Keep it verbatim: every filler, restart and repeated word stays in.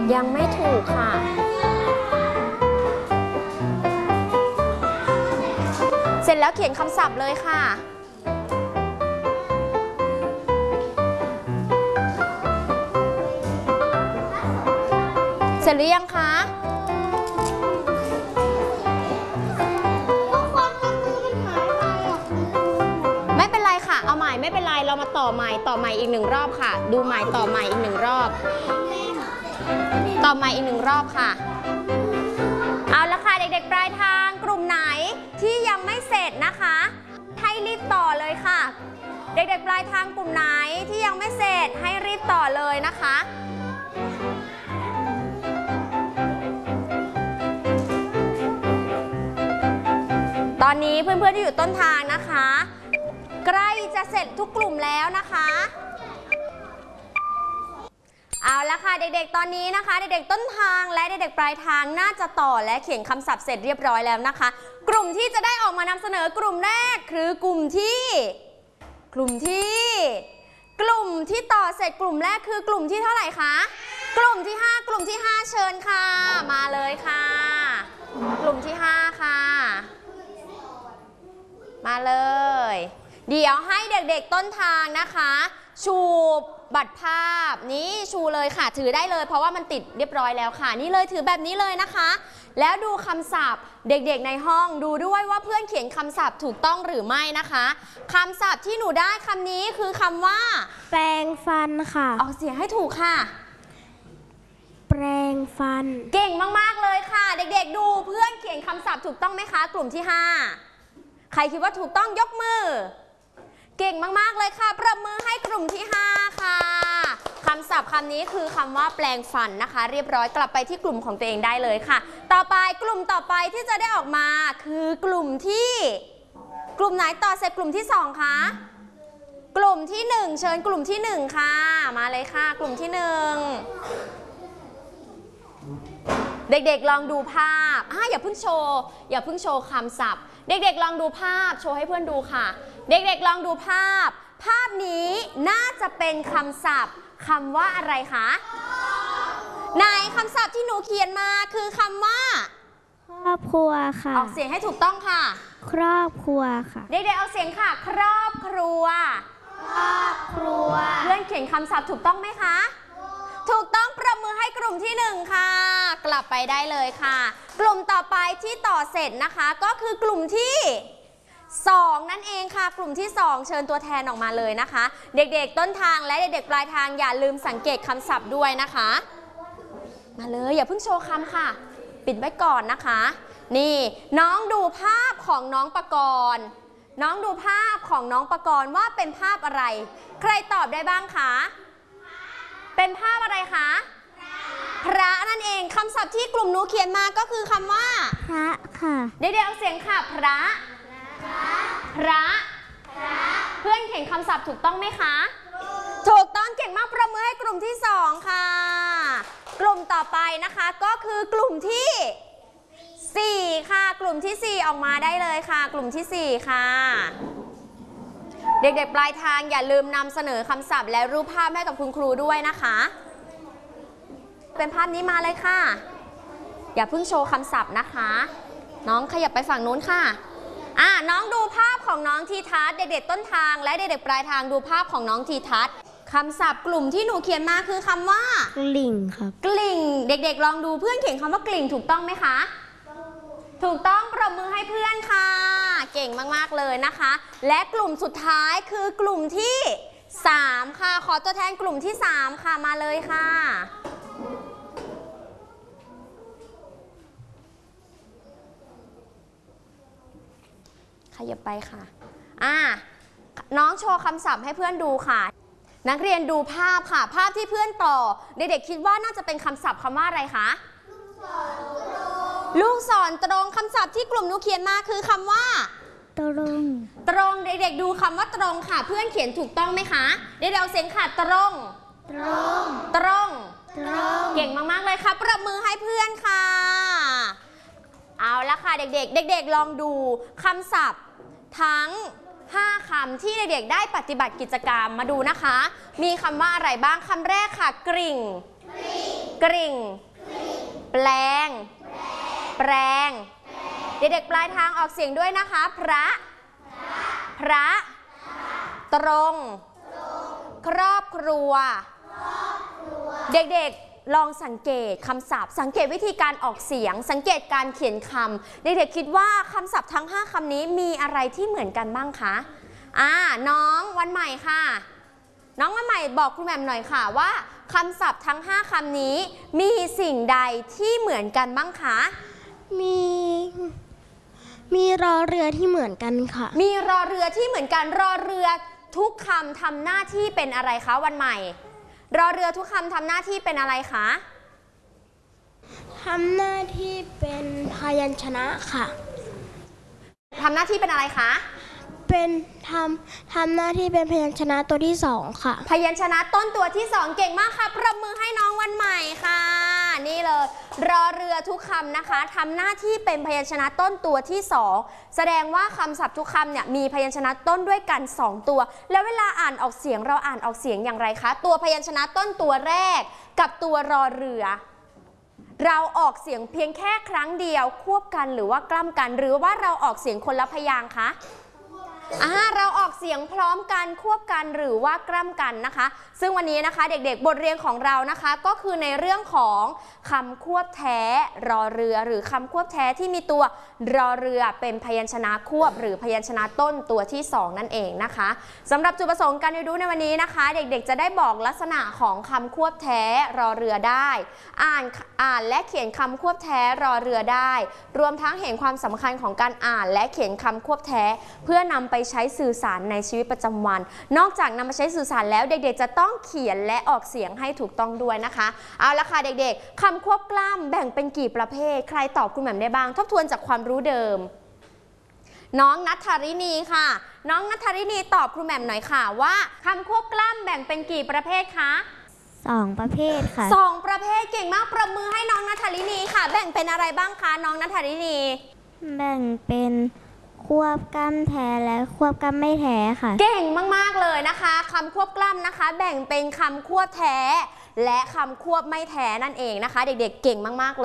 ยังไม่ถูกค่ะเสร็จแล้วเขียนคำศัพท์เลยค่ะเสร็จหรือยังคะไม่เป็นไรค่ะเอาใหม่ไม่เป็นไรเรามาต่อใหม่ต่อใหม่อีกหนึ่งรอบค่ะดูใหม่ต่อใหม่อีกหนึ่งรอบต่อใหม่อีกหนึ่งรอบค่ะเอาละค่ะเด็กๆปลายทางกลุ่มไหนที่ยังไม่เสร็จนะคะให้รีบต่อเลยค่ะเด็กๆปลายทางกลุ่มไหนที่ยังไม่เสร็จให้รีบต่อเลยนะคะตอนนี้เพื่อนๆที่อยู่ต้นทางนะคะใกล้จะเสร็จทุกกลุ่มแล้วนะคะเอาละค่ะเด็กๆตอนนี้นะคะเด็กๆต้นทางและเด็กๆปลายทางน่าจะต่อและเขียนคำศัพท์เสร็จเรียบร้อยแล้วนะคะกลุ่มที่จะได้ออกมานำเสนอกลุ่มแรกคือกลุ่มที่กลุ่มที่กลุ่มที่ต่อเสร็จกลุ่มแรกคือกลุ่มที่เท่าไหร่คะกลุ่มที่ห้ากลุ่มที่ห้าเชิญค่ะมาเลยค่ะกลุ่มที่ห้าค่ะมาเลยเดี๋ยวให้เด็กๆต้นทางนะคะชูบัตรภาพนี้ชูเลยค่ะถือได้เลยเพราะว่ามันติดเรียบร้อยแล้วค่ะนี่เลยถือแบบนี้เลยนะคะแล้วดูคำศัพท์เด็กๆในห้องดูด้วยว่าเพื่อนเขียนคำศัพท์ถูกต้องหรือไม่นะคะคำศัพท์ที่หนูได้คำนี้คือคำว่าแปรงฟันค่ะออกเสียงให้ถูกค่ะแปรงฟันเก่งมากๆเลยค่ะเด็กๆดูเพื่อนเขียนคำศัพท์ถูกต้องไหมคะกลุ่มที่ห้าใครคิดว่าถูกต้องยกมือเก่งมากๆเลยค่ะปรบมือให้กลุ่มที่ห้าค่ะคำศัพท์คำนี้คือคำว่าแปลงฟันนะคะเรียบร้อยกลับไปที่กลุ่มของตัวเองได้เลยค่ะต่อไปกลุ่มต่อไปที่จะได้ออกมาคือกลุ่มที่กลุ่มไหนต่อเสร็จกลุ่มที่สองคะกลุ่มที่หนึ่งเชิญกลุ่มที่หนึ่งค่ะมาเลยค่ะกลุ่มที่หนึ่งเด็กๆลองดูภาพอ่ะอย่าเพิ่งโชว์อย่าเพิ่งโชว์คำศัพท์เด็กๆลองดูภาพโชว์ให้เพื่อนดูค่ะเด็กๆลองดูภาพภาพนี้น่าจะเป็นคำศัพท์คำว่าอะไรคะไหนคำศัพท์ที่หนูเขียนมาคือคำว่าครอบครัวค่ะออกเสียงให้ถูกต้องค่ะครอบครัวค่ะเด็กๆเอาเสียงค่ะครอบครัวครอบครัวเพื่อนเขียนคำศัพท์ถูกต้องไหมคะถูกต้องปรบมือให้กลุ่มที่หนึ่งค่ะกลับไปได้เลยค่ะกลุ่มต่อไปที่ต่อเสร็จนะคะก็คือกลุ่มที่สองนั่นเองค่ะกลุ่มที่สองเชิญตัวแทนออกมาเลยนะคะเด็กๆต้นทางและเด็กๆปลายทางอย่าลืมสังเกตคำศัพท์ด้วยนะคะมาเลยอย่าเพิ่งโชว์คำค่ะปิดไว้ก่อนนะคะนี่น้องดูภาพของน้องปกรณ์น้องดูภาพของน้องปกรณ์ว่าเป็นภาพอะไรใครตอบได้บ้างคะเป็นภาพอะไรคะพระนั่นเองคำศัพท์ที่กลุ่มหนูเขียนมาก็คือคำว่าพระค่ะเด็กๆเอาเสียงค่ะพระพระเพื่อนเขียนคำศัพท์ถูกต้องไหมคะถูกต้องเก่งมากประมือให้กลุ่มที่สองค่ะกลุ่มต่อไปนะคะก็คือกลุ่มที่สี่ค่ะกลุ่มที่สี่ออกมาได้เลยค่ะกลุ่มที่สี่ค่ะเด็กๆปลายทางอย่าลืมนำเสนอคำศัพท์และรูปภาพให้กับคุณครูด้วยนะคะเป็นภาพนี้มาเลยค่ะอย่าเพิ่งโชว์คำศัพท์นะคะน้องขยับไปฝั่งนู้นค่ะอ่ะน้องดูภาพของน้องทีทัศน์เด็กๆต้นทางและเด็กๆปลายทางดูภาพของน้องทีทัศน์คำศัพท์กลุ่มที่หนูเขียนมาคือคำว่ากลิ่งครับกลิ่งเด็กๆลองดูเพื่อนเขียนคำว่ากลิ่งถูกต้องไหมคะถูกต้องปรบมือให้เพื่อนค่ะเก่งมากๆเลยนะคะและกลุ่มสุดท้ายคือกลุ่มที่สามค่ะขอตัวแทนกลุ่มที่สามค่ะมาเลยค่ะขยับไปค่ะอ่าน้องโชว์คำศัพท์ให้เพื่อนดูค่ะนักเรียนดูภาพค่ะภาพที่เพื่อนต่อเด็กๆคิดว่าน่าจะเป็นคำศัพท์คำว่าอะไรคะลูกศรตรงคำศัพท์ที่กลุ่มหนูเขียนมาคือคำว่าตรงตรงเด็กๆดูคำว่าตรงค่ะเพื่อนเขียนถูกต้องไหมคะเด็กๆเอาเสียงค่ะตรงตรงตรงตรงเก่งมากๆเลยค่ะปรบมือให้เพื่อนค่ะเอาละค่ะเด็กๆเด็กๆลองดูคำศัพท์ทั้งห้าคำที่เด็กๆได้ปฏิบัติกิจกรรมมาดูนะคะมีคำว่าอะไรบ้างคำแรกค่ะกริ่งกริ่ง แปลง แปลง เด็กๆปลายทางออกเสียงด้วยนะคะพระ พระ ตรง ครอบครัว เด็กๆลองสังเกตคำศัพท์สังเกตวิธีการออกเสียงสังเกตการเขียนคำเด็กๆคิดว่าคำศัพท์ทั้งห้าคำนี้มีอะไรที่เหมือนกันบ้างคะอ่าน้องวันใหม่ค่ะน้องวันใหม่บอกครูแหม่มหน่อยค่ะว่าคำศัพท์ทั้งห้าคำนี้มีสิ่งใดที่เหมือนกันบ้างคะมีมีรอเรือที่เหมือนกันค่ะมีรอเรือที่เหมือนกันรอเรือทุกคำทำหน้าที่เป็นอะไรคะวันใหม่รอเรือทุกคำทำหน้าที่เป็นอะไรคะทำหน้าที่เป็นพยัญชนะค่ะทำหน้าที่เป็นอะไรคะเป็นทำทำหน้าที่เป็นพยัญชนะตัวที่สองค่ะพยัญชนะต้นตัวที่สองเก่งมากค่ะปรบมือให้น้องวันใหม่ค่ะนี่เลยรอเรือทุกคำนะคะทำหน้าที่เป็นพยัญชนะต้นตัวที่สองแสดงว่าคำศัพท์ทุกคำเนี่ยมีพยัญชนะต้นด้วยกันสองตัวแล้วเวลาอ่านออกเสียงเราอ่านออกเสียงอย่างไรคะตัวพยัญชนะต้นตัวแรกกับตัวรอเรือเราออกเสียงเพียงแค่ครั้งเดียวควบกันหรือว่ากล้ำกันหรือว่าเราออกเสียงคนละพยางค์คะอ่าเราออกเสียงพร้อมกันควบกันหรือว่ากล้ำกันนะคะซึ่งวันนี้นะคะเด็กๆบทเรียนของเรานะคะก็คือในเรื่องของคำควบแท้รอเรือหรือคำควบแท้ที่มีตัวรอเรือเป็นพยัญชนะควบหรือพยัญชนะต้นตัวที่สองนั่นเองนะคะสำหรับจุดประสงค์การเรียนรู้ในวันนี้นะคะเด็กๆจะได้บอกลักษณะของคำควบแท้รอเรือได้อ่านอ่านและเขียนคำควบแท้รอเรือได้รวมทั้งเห็นความสำคัญของการอ่านและเขียนคำควบแท้เพื่อนำไปใช้สื่อสารในชีวิตประจำวันนอกจากนำมาใช้สื่อสารแล้วเด็กๆจะต้องเขียนและออกเสียงให้ถูกต้องด้วยนะคะเอาละค่ะเด็กๆคำควบกล้ำแบ่งเป็นกี่ประเภทใครตอบคุณแหม่มได้บ้างทบทวนจากความรู้เดิมน้องณัฐารินีค่ะน้องณัฐารินีตอบครูแหม่มหน่อยค่ะว่าคำควบกล้ำแบ่งเป็นกี่ประเภทคะสองประเภทค่ะสองประเภทเก่งมากปรบมือให้น้องณัฐารินีค่ะแบ่งเป็นอะไรบ้างคะน้องณัฐารินีแบ่งเป็นควบกล้ำแท้และควบกล้ำไม่แท้ค่ะเก่งมากๆเลยนะคะคำควบกล้ำนะคะแบ่งเป็นคำควบแท้และคำควบไม่แท้นั่นเองนะคะเด็กๆเก่งมากๆเลย